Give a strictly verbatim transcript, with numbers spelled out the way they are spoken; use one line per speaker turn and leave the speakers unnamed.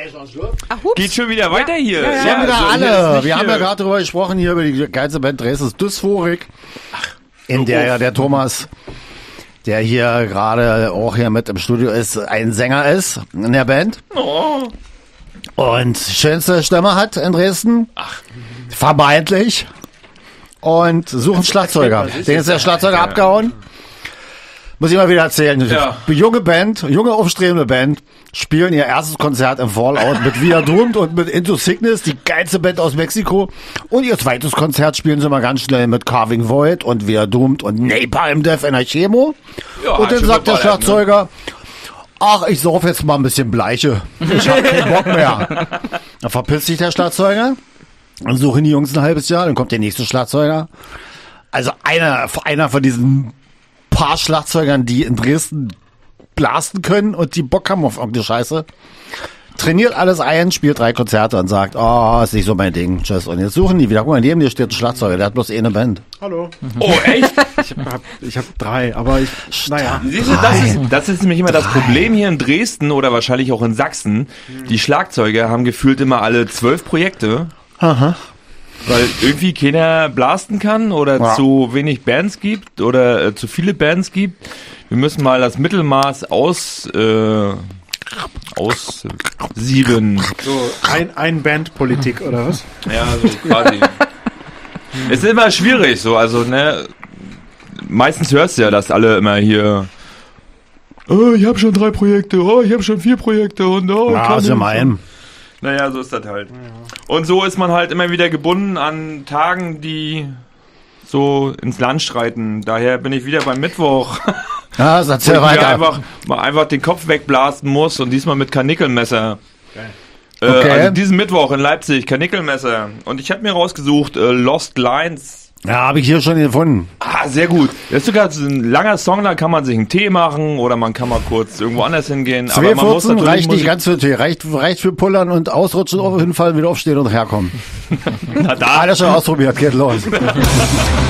Ach, hups.
Geht schon wieder weiter hier.
Ja,
Ja,
ja,
wieder
also hier ist
alle.
nicht
Wir haben
hier-
ja gerade darüber gesprochen, hier über die ganze Band Dresdens Dysphorik. In der ja der Thomas, der hier gerade auch hier mit im Studio ist, ein Sänger ist in der Band.
Oh.
Und schönste Stimme hat in Dresden. Ach. Vermeintlich. Und suchen Schlagzeuger. Den ist der Schlagzeuger abgehauen. Muss ich mal wieder erzählen.
Ja.
Junge Band, junge aufstrebende Band, spielen ihr erstes Konzert im Fallout mit Via Doomed und mit Into Sickness, die geilste Band aus Mexiko. Und ihr zweites Konzert spielen sie mal ganz schnell mit Carving Void und Via Doomed und Napalm Death in der Chemo.
Ja,
und dann
schon
sagt der
geballert, ne?
Schlagzeuger, ach, ich sauf jetzt mal ein bisschen Bleiche. Ich hab keinen Bock mehr. Dann verpisst sich der Schlagzeuger. Dann suchen die Jungs ein halbes Jahr, dann kommt der nächste Schlagzeuger. Also einer, einer von diesen paar Schlagzeugern, die in Dresden blasten können und die Bock haben auf irgendeine Scheiße. Trainiert alles ein, spielt drei Konzerte und sagt, oh, ist nicht so mein Ding, tschüss. Und jetzt suchen die wieder. Guck mal, neben dir steht ein Schlagzeuger, der hat bloß eh eine Band.
Hallo.
Oh, echt?
Ich hab, ich hab drei, aber ich, naja.
Siehst du, das ist, das ist nämlich immer das Problem hier in Dresden oder wahrscheinlich auch in Sachsen. Die Schlagzeuger haben gefühlt immer alle zwölf Projekte.
Aha.
Weil irgendwie keiner blasten kann oder
Ja.
zu wenig Bands gibt oder äh, zu viele Bands gibt. Wir müssen mal das Mittelmaß aus äh, aussieben.
So, ein, ein Bandpolitik, oder was?
Ja, so quasi. Es ist immer schwierig so, also ne, meistens hörst du ja, dass alle immer hier oh, ich habe schon drei Projekte, oh, ich habe schon vier Projekte und oh,
Ja,
kann
ist
ich-
immerhin.
Naja, so ist das halt. Und so ist man halt immer wieder gebunden an Tagen, die so ins Land streiten. Daher bin ich wieder beim Mittwoch,
Ja, das
wo
erzähl
ich mir
weiter.
einfach, mal einfach den Kopf wegblasten muss und diesmal mit Karnickelmesser. Äh,
Okay.
Also diesen Mittwoch in Leipzig, Karnickelmesser. Und ich habe mir rausgesucht, äh, Lost Lines.
Ja, habe ich hier schon gefunden.
Ah, sehr gut. Das ist sogar so ein langer Song, da kann man sich einen Tee machen oder man kann mal kurz irgendwo anders hingehen. Aber man muss
zwei vierzehn
natürlich
reicht nicht
Musik-
ganz für Tee, reicht, reicht für Pullern und ausrutschen, auf hinfallen, wieder aufstehen und herkommen.
Na da.
Alles schon ausprobiert, geht los.